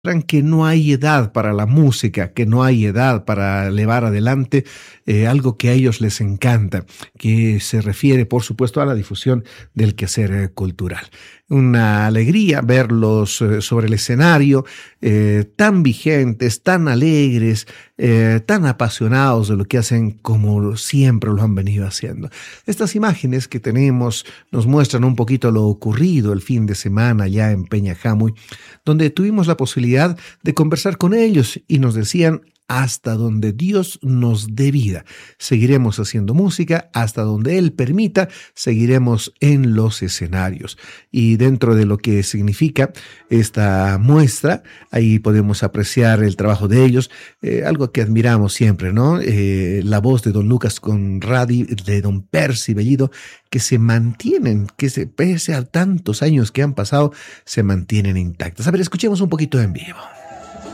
que no hay edad para la música, que no hay edad para llevar adelante algo que a ellos les encanta, que se refiere, por supuesto, a la difusión del quehacer cultural. Una alegría verlos sobre el escenario, tan vigentes, tan alegres, tan apasionados de lo que hacen como siempre lo han venido haciendo. Estas imágenes que tenemos nos muestran un poquito lo ocurrido el fin de semana allá en Peñajamuy, donde tuvimos la posibilidad de conversar con ellos y nos decían: hasta donde Dios nos dé vida, seguiremos haciendo música, hasta donde Él permita, seguiremos en los escenarios. Y dentro de lo que significa esta muestra, ahí podemos apreciar el trabajo de ellos, algo que admiramos siempre, ¿no? La voz de don Lucas Conradi, de don Percy Bellido, que se mantienen, pese a tantos años que han pasado, se mantienen intactas. A ver, escuchemos un poquito en vivo.